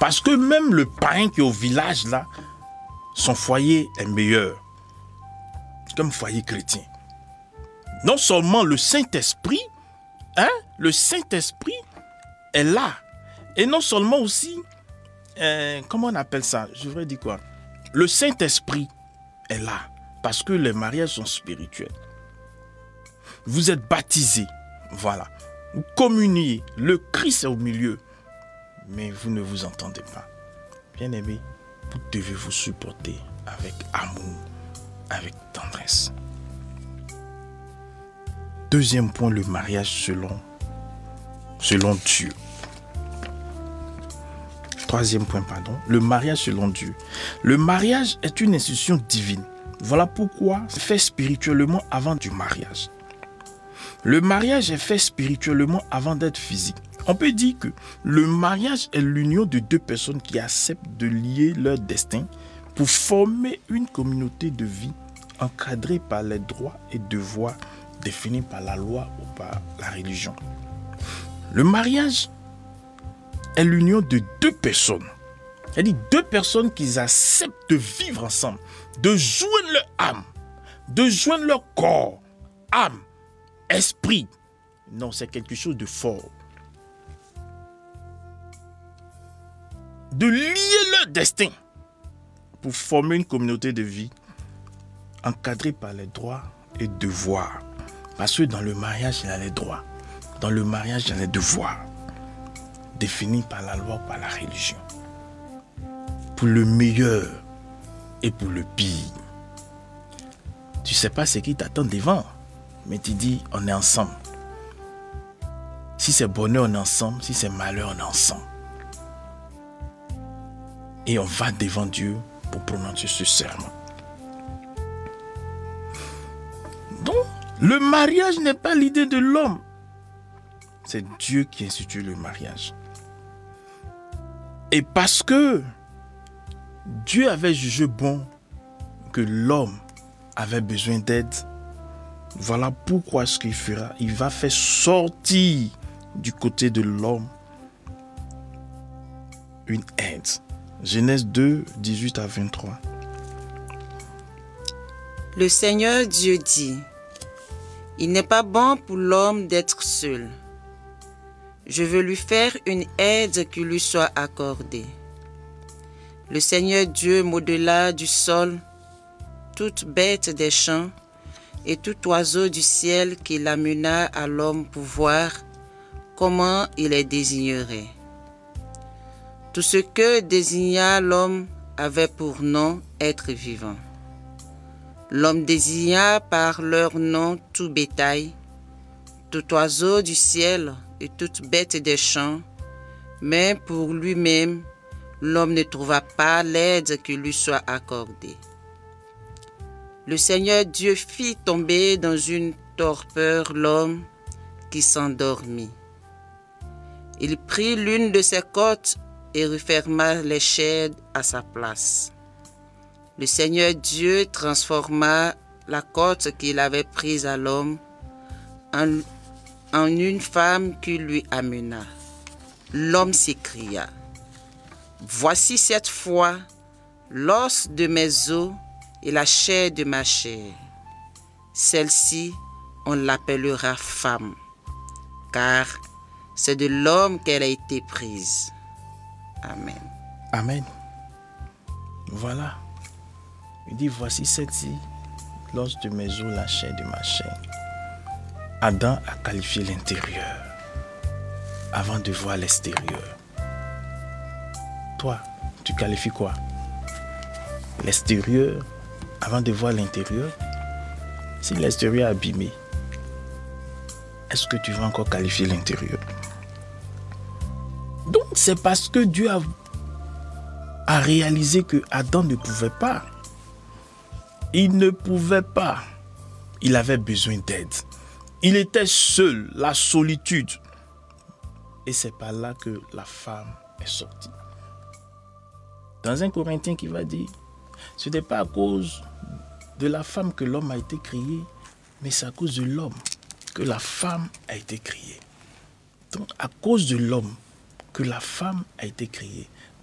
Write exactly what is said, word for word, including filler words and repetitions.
Parce que même le parrain qui est au village, là, son foyer est meilleur. Comme foyer chrétien. Non seulement le Saint-Esprit, hein, le Saint-Esprit est là. Et non seulement aussi, euh, comment on appelle ça? Je voudrais dire quoi? Le Saint-Esprit est là. Parce que les mariages sont spirituels. Vous êtes baptisés. Voilà. Vous communiez. Le Christ est au milieu. Mais vous ne vous entendez pas. Bien-aimés, vous devez vous supporter avec amour, avec tendresse. Deuxième point, le mariage selon, selon Dieu. Troisième point, pardon, le mariage selon Dieu. Le mariage est une institution divine. Voilà pourquoi c'est fait spirituellement avant du mariage. Le mariage est fait spirituellement avant d'être physique. On peut dire que le mariage est l'union de deux personnes qui acceptent de lier leur destin pour former une communauté de vie encadrée par les droits et devoirs définis par la loi ou par la religion. Le mariage est l'union de deux personnes. C'est-à-dire deux personnes qui acceptent de vivre ensemble, de joindre leur âme, de joindre leur corps, âme, esprit. Non, c'est quelque chose de fort. De lier leur destin pour former une communauté de vie encadrée par les droits et devoirs. Parce que dans le mariage, il y a les droits. Dans le mariage, il y a les devoirs définis par la loi ou par la religion. Pour le meilleur et pour le pire. Tu ne sais pas ce qui t'attend devant, mais tu dis, on est ensemble. Si c'est bonheur, on est ensemble. Si c'est malheur, on est ensemble. Et on va devant Dieu pour prononcer ce serment. Donc, le mariage n'est pas l'idée de l'homme. C'est Dieu qui institue le mariage. Et parce que Dieu avait jugé bon que l'homme avait besoin d'aide, voilà pourquoi ce qu'il fera. Il va faire sortir du côté de l'homme une aide. Genèse deux, dix-huit à vingt-trois. Le Seigneur Dieu dit, « Il n'est pas bon pour l'homme d'être seul. Je veux lui faire une aide qui lui soit accordée. » Le Seigneur Dieu modela du sol toute bête des champs et tout oiseau du ciel qu'il amena à l'homme pour voir comment il les désignerait. Tout ce que désigna l'homme avait pour nom être vivant. L'homme désigna par leur nom tout bétail, tout oiseau du ciel et toute bête des champs, mais pour lui-même, l'homme ne trouva pas l'aide qui lui soit accordée. Le Seigneur Dieu fit tomber dans une torpeur l'homme qui s'endormit. Il prit l'une de ses côtes et referma les chairs à sa place. Le Seigneur Dieu transforma la côte qu'il avait prise à l'homme en, en une femme qu'il lui amena. L'homme s'écria, « Voici cette fois l'os de mes os et la chair de ma chair. Celle-ci, on l'appellera femme, car c'est de l'homme qu'elle a été prise. » Amen. Amen. Voilà. Il dit, voici celle-ci, l'os de mes os, la chair de ma chair. Adam a qualifié l'intérieur avant de voir l'extérieur. Toi, tu qualifies quoi? L'extérieur avant de voir l'intérieur? Si l'extérieur est abîmé, est-ce que tu vas encore qualifier l'intérieur? Donc c'est parce que Dieu a, a réalisé que Adam ne pouvait pas. Il ne pouvait pas. Il avait besoin d'aide. Il était seul, la solitude. Et c'est par là que la femme est sortie. Dans un Corinthien qui va dire, ce n'est pas à cause de la femme que l'homme a été créé, mais c'est à cause de l'homme que la femme a été créée. Donc à cause de l'homme que la femme a été créée.